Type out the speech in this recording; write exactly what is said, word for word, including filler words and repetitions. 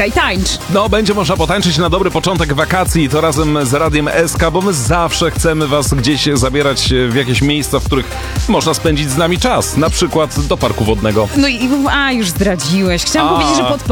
i tańcz. No, będzie można potańczyć na dobry początek wakacji, to razem z Radiem S K, bo my zawsze chcemy was gdzieś zabierać w jakieś miejsca, w których można spędzić z nami czas, na przykład do parku wodnego. No i, a, już zdradziłeś. Chciałam A. powiedzieć, że pod